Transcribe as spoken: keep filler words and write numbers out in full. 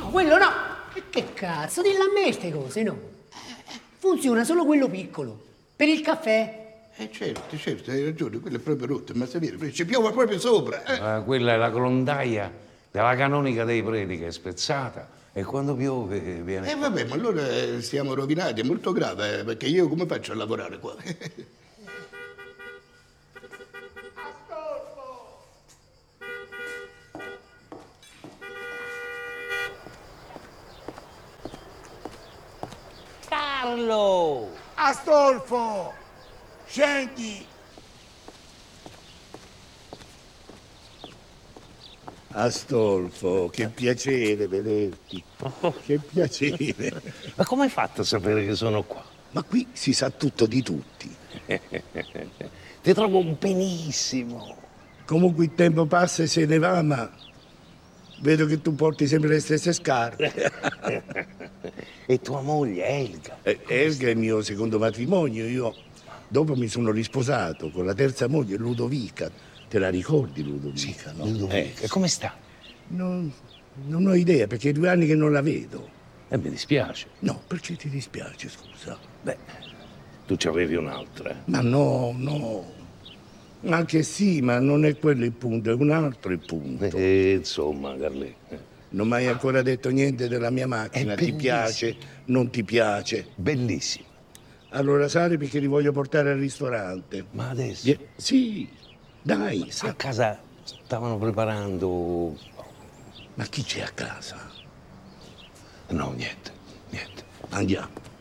No, quello no! E che cazzo, dilla a me ste cose, no? Funziona solo quello piccolo. Per il caffè. Eh certo, certo, hai ragione, quello è proprio rotto, ma sapere, ci piove proprio sopra. Eh. Eh, quella è la grondaia della canonica dei preti che è spezzata e quando piove viene... Eh vabbè, ma allora eh, siamo rovinati, è molto grave, eh, perché io come faccio a lavorare qua? Carlo! Astolfo! Scendi! Astolfo, che piacere vederti. Che piacere. Ma come hai fatto a sapere che sono qua? Ma qui si sa tutto di tutti. Ti trovo benissimo. Comunque il tempo passa e se ne va, ma vedo che tu porti sempre le stesse scarpe. E tua moglie, Elga? Eh, Elga è il mio secondo matrimonio. Io dopo mi sono risposato con la terza moglie, Ludovica. Te la ricordi, Ludovica, no? Ludovica. E come sta? Non, non ho idea, perché è due anni che non la vedo. Eh, mi dispiace. No, perché ti dispiace, scusa? Beh, tu ci avevi un'altra. Ma no, no. Anche sì, ma non è quello il punto, è un altro il punto. E, insomma, Carlè. Non mi hai ancora detto niente della mia macchina. Ti piace? Non ti piace? Bellissima. Allora sali perché li voglio portare al ristorante. Ma adesso? Vie- Sì, dai. A sa- casa stavano preparando... Ma chi c'è a casa? No, niente, niente. Andiamo.